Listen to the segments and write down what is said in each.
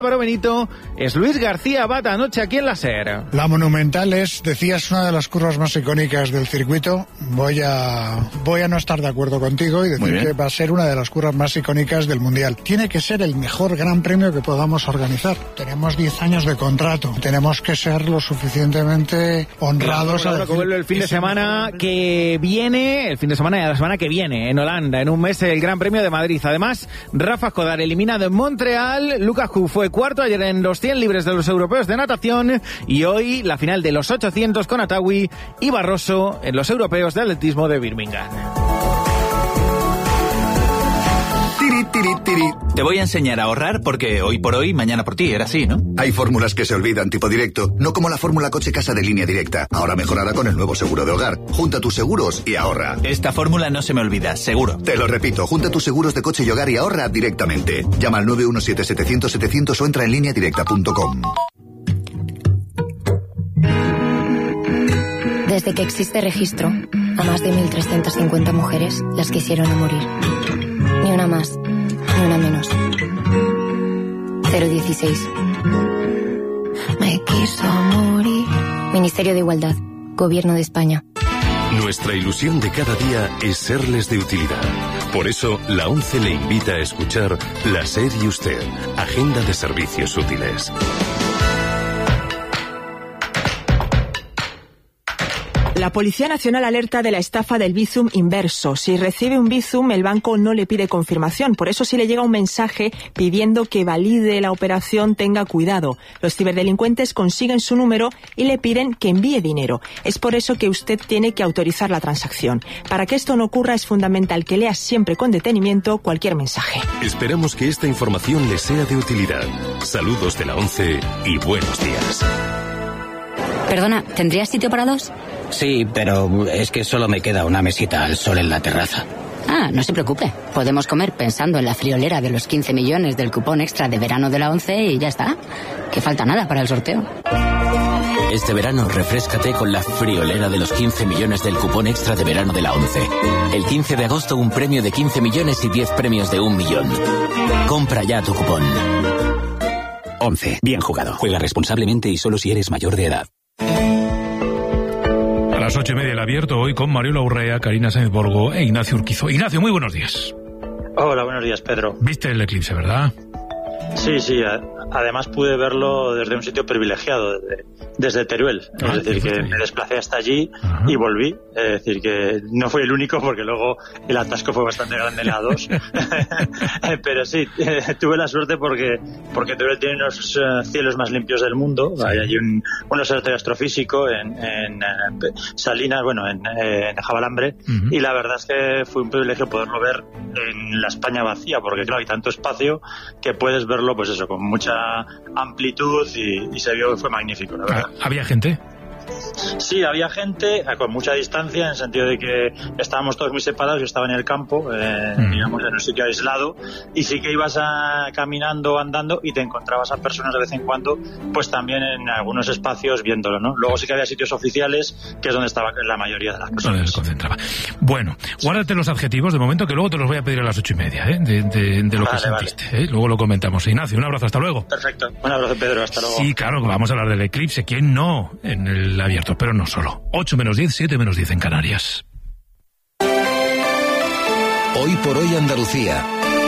Álvaro Benito, es Luis García Abad, anoche aquí en la SER. La Monumental es, decías, una de las curvas más icónicas del circuito. Voy a no estar de acuerdo contigo y decir que va a ser una de las curvas más icónicas del Mundial. Tiene que ser el mejor gran premio que podamos organizar. Tenemos 10 años de contrato. Tenemos que ser lo suficientemente honrados. Vuelve el fin de semana que viene, el fin de semana de la semana que viene, en Holanda, en un mes, el Gran Premio de Madrid. Además, Rafa Escodar eliminado en Montreal, Lucas Hu fue cuarto ayer en los 100 libres de los europeos de natación y hoy la final de los 800 con Atawi y Barroso en los europeos de atletismo de Birmingham. Te voy a enseñar a ahorrar porque hoy por hoy, mañana por ti, era así, ¿no? Hay fórmulas que se olvidan, tipo directo, no como la fórmula coche-casa de Línea Directa. Ahora mejorada con el nuevo seguro de hogar. Junta tus seguros y ahorra. Esta fórmula no se me olvida, seguro. Te lo repito, junta tus seguros de coche y hogar y ahorra directamente. Llama al 917-700-700 o entra en lineadirecta.com. Desde que existe registro, a más de 1.350 mujeres las quisieron a morir. Ni una más, ni una menos. 016. Me quiso morir. Ministerio de Igualdad, Gobierno de España. Nuestra ilusión de cada día es serles de utilidad. Por eso, la ONCE le invita a escuchar La SER y Usted, Agenda de Servicios Útiles. La Policía Nacional alerta de la estafa del Bizum inverso. Si recibe un Bizum, el banco no le pide confirmación. Por eso, si le llega un mensaje pidiendo que valide la operación, tenga cuidado. Los ciberdelincuentes consiguen su número y le piden que envíe dinero. Es por eso que usted tiene que autorizar la transacción. Para que esto no ocurra, es fundamental que lea siempre con detenimiento cualquier mensaje. Esperamos que esta información le sea de utilidad. Saludos de la ONCE y buenos días. Perdona, ¿tendrías sitio para dos? Sí, pero es que solo me queda una mesita al sol en la terraza. Ah, no se preocupe. Podemos comer pensando en la friolera de los 15 millones del cupón extra de verano de la ONCE y ya está. Que falta nada para el sorteo. Este verano refréscate con la friolera de los 15 millones del cupón extra de verano de la ONCE. El 15 de agosto un premio de 15 millones y 10 premios de 1 millón. Compra ya tu cupón. ONCE. Bien jugado. Juega responsablemente y solo si eres mayor de edad. A las 8:30 el abierto, hoy con Mariola Urrea, Karina Sáenz Borgo e Ignacio Urquizo. Ignacio, muy buenos días. Hola, buenos días, Pedro. ¿Viste el eclipse, verdad? Sí, además pude verlo desde un sitio privilegiado, desde Teruel. Es decir, que me desplacé hasta allí y volví. Es decir, que no fui el único porque luego el atasco fue bastante grande en la 2. Pero sí, tuve la suerte porque Teruel tiene unos cielos más limpios del mundo. Hay allí un observatorio astrofísico en Salinas, en Jabalambre. Y la verdad es que fue un privilegio poderlo ver en la España vacía, porque claro, hay tanto espacio que puedes verlo, pues eso, con mucha amplitud y se vio que fue magnífico, la verdad. ¿Había gente? Sí, había gente con mucha distancia, en el sentido de que estábamos todos muy separados. Yo estaba en el campo, digamos, en un sitio aislado, y sí que ibas caminando, andando, y te encontrabas a personas de vez en cuando, pues también en algunos espacios viéndolo, ¿no? Luego sí que había sitios oficiales, que es donde estaba la mayoría de las personas. Donde se concentraba. Bueno, guárdate los adjetivos de momento, que luego te los voy a pedir a las 8:30, de lo que sentiste. Luego lo comentamos. Ignacio, un abrazo, hasta luego. Perfecto, un abrazo, Pedro, hasta luego. Sí, claro, vamos a hablar del eclipse. ¿Quién no? En el abierto, pero no solo. 8:10, 7:10 en Canarias. Hoy por hoy Andalucía.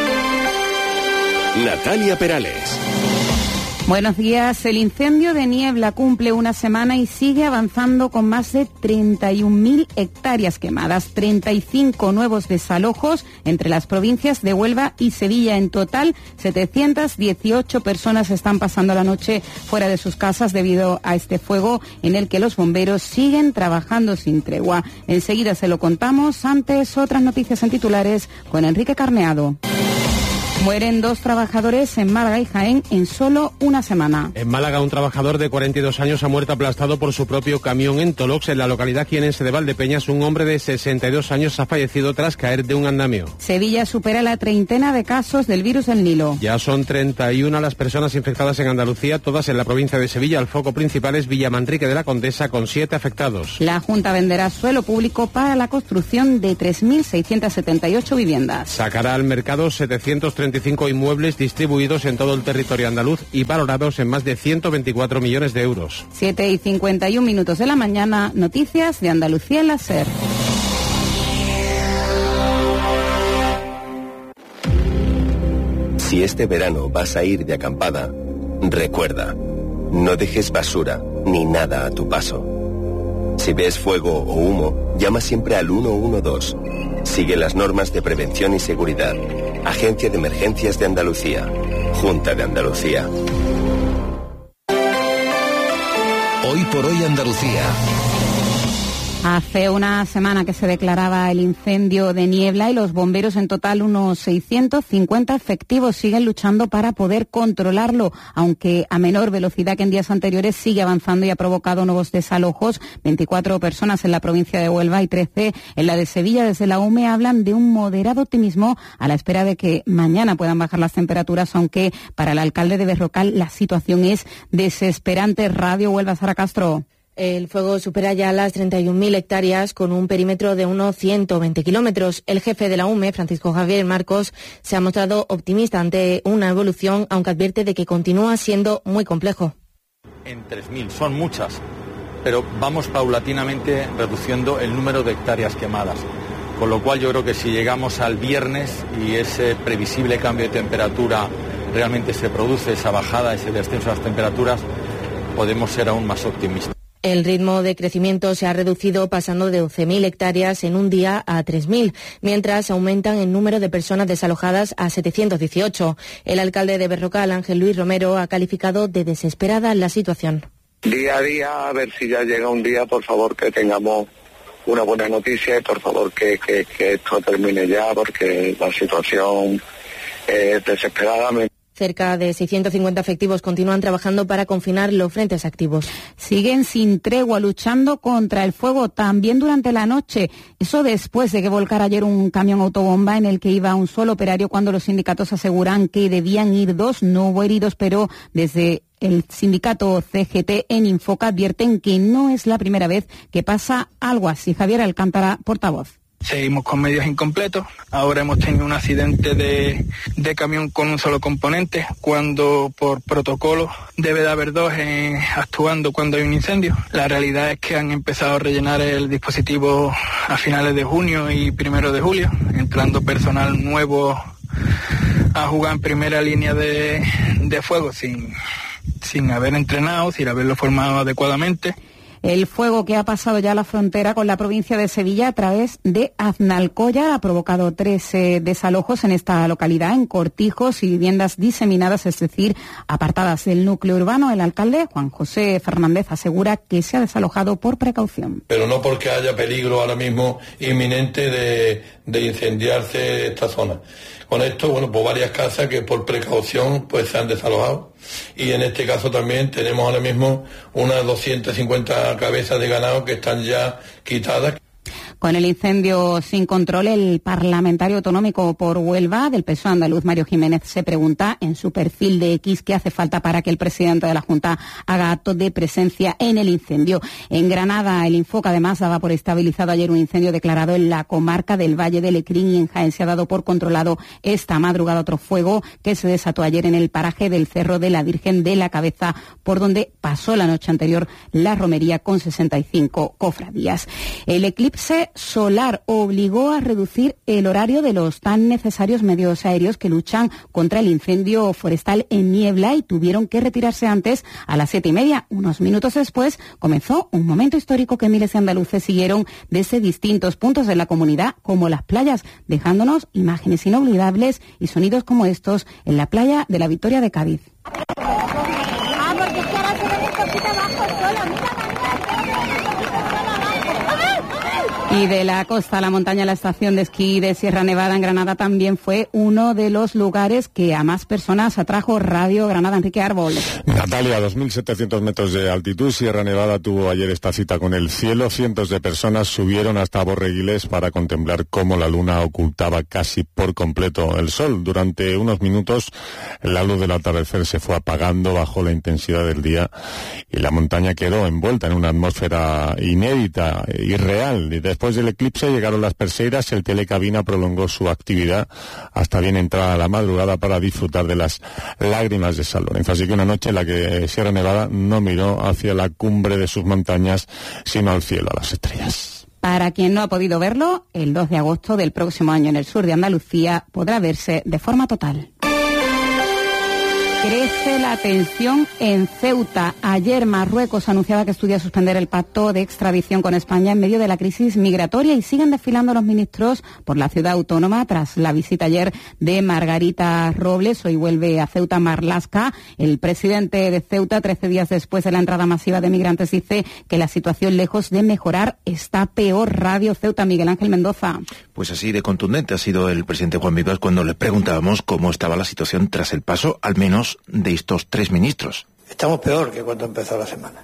Natalia Perales. Buenos días. El incendio de Niebla cumple una semana y sigue avanzando con más de 31.000 hectáreas quemadas, 35 nuevos desalojos entre las provincias de Huelva y Sevilla. En total, 718 personas están pasando la noche fuera de sus casas debido a este fuego en el que los bomberos siguen trabajando sin tregua. Enseguida se lo contamos. Antes, otras noticias en titulares con Enrique Carneado. Mueren 2 trabajadores en Málaga y Jaén en solo una semana. En Málaga, un trabajador de 42 años ha muerto aplastado por su propio camión en Tolox, en la localidad jienense de Valdepeñas. Un hombre de 62 años ha fallecido tras caer de un andamio. Sevilla supera la treintena de casos del virus del Nilo. Ya son 31 las personas infectadas en Andalucía, todas en la provincia de Sevilla. El foco principal es Villamanrique de la Condesa, con 7 afectados. La Junta venderá suelo público para la construcción de 3.678 viviendas. Sacará al mercado 735 125 inmuebles distribuidos en todo el territorio andaluz y valorados en más de 124 millones de euros. 7:51 de la mañana, noticias de Andalucía en la SER. Si este verano vas a ir de acampada, recuerda, no dejes basura ni nada a tu paso. Si ves fuego o humo, llama siempre al 112. Sigue las normas de prevención y seguridad. Agencia de Emergencias de Andalucía. Junta de Andalucía. Hoy por hoy Andalucía. Hace una semana que se declaraba el incendio de Niebla y los bomberos, en total unos 650 efectivos, siguen luchando para poder controlarlo, aunque a menor velocidad que en días anteriores. Sigue avanzando y ha provocado nuevos desalojos. 24 personas en la provincia de Huelva y 13 en la de Sevilla. Desde la UME hablan de un moderado optimismo a la espera de que mañana puedan bajar las temperaturas, aunque para el alcalde de Berrocal la situación es desesperante. Radio Huelva, Sara Castro. El fuego supera ya las 31.000 hectáreas con un perímetro de unos 120 kilómetros. El jefe de la UME, Francisco Javier Marcos, se ha mostrado optimista ante una evolución, aunque advierte de que continúa siendo muy complejo. En 3.000, son muchas, pero vamos paulatinamente reduciendo el número de hectáreas quemadas. Con lo cual yo creo que si llegamos al viernes y ese previsible cambio de temperatura realmente se produce, esa bajada, ese descenso de las temperaturas, podemos ser aún más optimistas. El ritmo de crecimiento se ha reducido pasando de 11.000 hectáreas en un día a 3.000, mientras aumentan el número de personas desalojadas a 718. El alcalde de Berrocal, Ángel Luis Romero, ha calificado de desesperada la situación. Día a día, a ver si ya llega un día, por favor, que tengamos una buena noticia y por favor que esto termine ya, porque la situación es desesperada. Cerca de 650 efectivos continúan trabajando para confinar los frentes activos. Siguen sin tregua luchando contra el fuego también durante la noche. Eso después de que volcara ayer un camión autobomba en el que iba un solo operario, cuando los sindicatos aseguran que debían ir 2. No hubo heridos, pero desde el sindicato CGT en Infoca advierten que no es la primera vez que pasa algo así. Javier Alcántara, portavoz. Seguimos con medios incompletos. Ahora hemos tenido un accidente de camión con un solo componente, cuando por protocolo debe de haber 2 actuando cuando hay un incendio. La realidad es que han empezado a rellenar el dispositivo a finales de junio y 1 de julio, entrando personal nuevo a jugar en primera línea de fuego sin haber entrenado, sin haberlo formado adecuadamente. El fuego que ha pasado ya la frontera con la provincia de Sevilla a través de Aznalcóllar ha provocado 3 desalojos en esta localidad, en cortijos y viviendas diseminadas, es decir, apartadas del núcleo urbano. El alcalde, Juan José Fernández, asegura que se ha desalojado por precaución. Pero no porque haya peligro ahora mismo inminente de incendiarse esta zona. Con esto, bueno, pues varias casas que por precaución pues se han desalojado. Y en este caso también tenemos ahora mismo unas 250 cabezas de ganado que están ya quitadas. Con el incendio sin control, el parlamentario autonómico por Huelva del PSOE andaluz, Mario Jiménez, se pregunta en su perfil de X qué hace falta para que el presidente de la Junta haga acto de presencia en el incendio. En Granada, el Infoca además daba por estabilizado ayer un incendio declarado en la comarca del Valle de Lecrín, y en Jaén se ha dado por controlado esta madrugada otro fuego que se desató ayer en el paraje del Cerro de la Virgen de la Cabeza, por donde pasó la noche anterior la romería con 65 cofradías. El eclipse solar obligó a reducir el horario de los tan necesarios medios aéreos que luchan contra el incendio forestal en Niebla, y tuvieron que retirarse antes, a las 7:30. Unos minutos después comenzó un momento histórico que miles de andaluces siguieron desde distintos puntos de la comunidad, como las playas, dejándonos imágenes inolvidables y sonidos como estos en la playa de la Victoria de Cádiz. Y de la costa a la montaña, la estación de esquí de Sierra Nevada en Granada también fue uno de los lugares que a más personas atrajo. Radio Granada, Enrique Árbol. Natalia, a 2.700 metros de altitud, Sierra Nevada tuvo ayer esta cita con el cielo. Cientos de personas subieron hasta Borreguiles para contemplar cómo la luna ocultaba casi por completo el sol. Durante unos minutos la luz del atardecer se fue apagando bajo la intensidad del día y la montaña quedó envuelta en una atmósfera inédita, irreal y Después del eclipse llegaron las perseidas, el Telecabina prolongó su actividad hasta bien entrada la madrugada para disfrutar de las lágrimas de San Lorenzo. Así que una noche en la que Sierra Nevada no miró hacia la cumbre de sus montañas, sino al cielo, a las estrellas. Para quien no ha podido verlo, el 2 de agosto del próximo año en el sur de Andalucía podrá verse de forma total. Crece la tensión en Ceuta. Ayer Marruecos anunciaba que estudia suspender el pacto de extradición con España en medio de la crisis migratoria y siguen desfilando los ministros por la ciudad autónoma tras la visita ayer de Margarita Robles. Hoy vuelve a Ceuta Marlaska. El presidente de Ceuta, 13 días después de la entrada masiva de migrantes, dice que la situación, lejos de mejorar, está peor. Radio Ceuta, Miguel Ángel Mendoza. Pues así de contundente ha sido el presidente Juan Vivas cuando le preguntábamos cómo estaba la situación tras el paso, al menos, de estos 3 ministros. Estamos peor que cuando empezó la semana.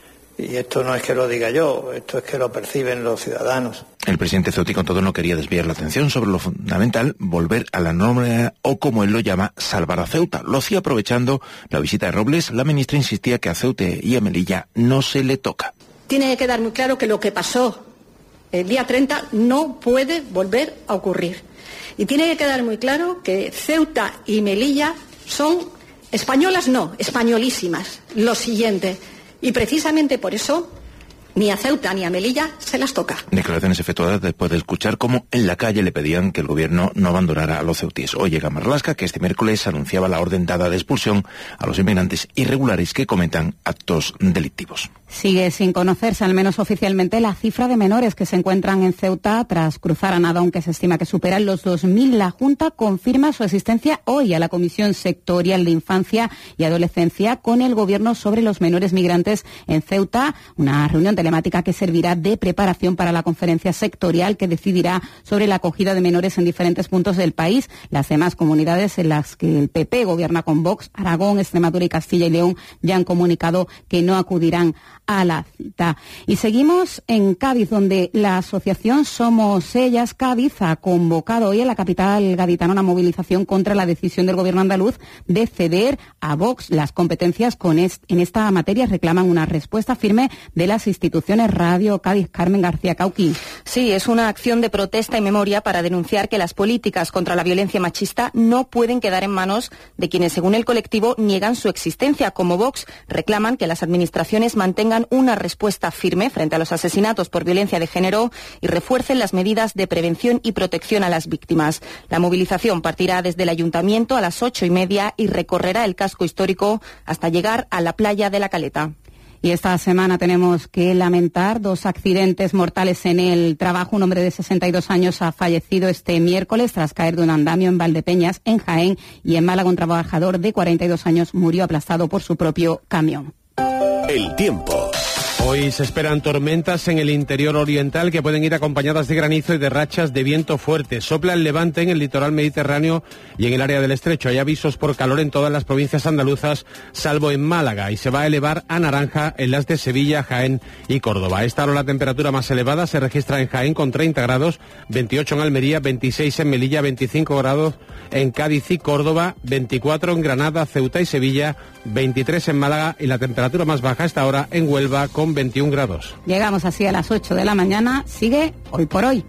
Y esto no es que lo diga yo, esto es que lo perciben los ciudadanos. El presidente Ceuta, con todo, no quería desviar la atención sobre lo fundamental, volver a la norma, o como él lo llama, salvar a Ceuta. Lo hacía aprovechando la visita de Robles. La ministra insistía que a Ceuta y a Melilla no se le toca. Tiene que quedar muy claro que lo que pasó el día 30 no puede volver a ocurrir. Y tiene que quedar muy claro que Ceuta y Melilla son españolas, no, españolísimas. Lo siguiente. Y precisamente por eso ni a Ceuta ni a Melilla se las toca. Declaraciones efectuadas después de escuchar cómo en la calle le pedían que el gobierno no abandonara a los ceutíes. Hoy llega Marlaska, que este miércoles anunciaba la orden dada de expulsión a los inmigrantes irregulares que cometan actos delictivos. Sigue sin conocerse, al menos oficialmente, la cifra de menores que se encuentran en Ceuta tras cruzar a nado, aunque se estima que superan los 2.000. La Junta confirma su existencia hoy a la Comisión Sectorial de Infancia y Adolescencia con el Gobierno sobre los menores migrantes en Ceuta, una reunión telemática que servirá de preparación para la conferencia sectorial que decidirá sobre la acogida de menores en diferentes puntos del país. Las demás comunidades en las que el PP gobierna con Vox, Aragón, Extremadura y Castilla y León, ya han comunicado que no acudirán a la cita. Y seguimos en Cádiz, donde la asociación Somos Ellas Cádiz ha convocado hoy en la capital gaditana una movilización contra la decisión del gobierno andaluz de ceder a Vox las competencias en esta materia. Reclaman una respuesta firme de las instituciones. Radio Cádiz, Carmen García Cauqui. Sí, es una acción de protesta y memoria para denunciar que las políticas contra la violencia machista no pueden quedar en manos de quienes, según el colectivo, niegan su existencia. Como Vox, reclaman que las administraciones mantengan una respuesta firme frente a los asesinatos por violencia de género y refuercen las medidas de prevención y protección a las víctimas. La movilización partirá desde el Ayuntamiento a las 8:30 y recorrerá el casco histórico hasta llegar a la playa de La Caleta. Y esta semana tenemos que lamentar 2 accidentes mortales en el trabajo. Un hombre de 62 años ha fallecido este miércoles tras caer de un andamio en Valdepeñas, en Jaén, y en Málaga un trabajador de 42 años murió aplastado por su propio camión. El tiempo. Hoy se esperan tormentas en el interior oriental que pueden ir acompañadas de granizo y de rachas de viento fuerte. Sopla el levante en el litoral mediterráneo y en el área del estrecho. Hay avisos por calor en todas las provincias andaluzas, salvo en Málaga, y se va a elevar a naranja en las de Sevilla, Jaén y Córdoba. A esta hora la temperatura más elevada se registra en Jaén con 30 grados, 28 en Almería, 26 en Melilla, 25 grados en Cádiz y Córdoba, 24 en Granada, Ceuta y Sevilla, 23 en Málaga y la temperatura más baja a esta hora en Huelva con 21 grados. Llegamos así a las 8 de la mañana. Sigue Hoy por Hoy.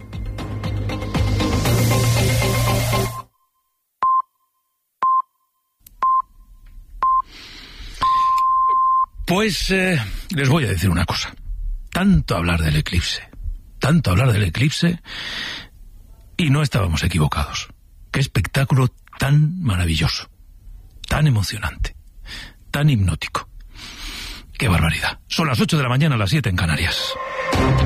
Pues les voy a decir una cosa. Tanto hablar del eclipse y no estábamos equivocados. Qué espectáculo tan maravilloso, tan emocionante, tan hipnótico. ¡Qué barbaridad! Son las 8 de la mañana, las 7 en Canarias.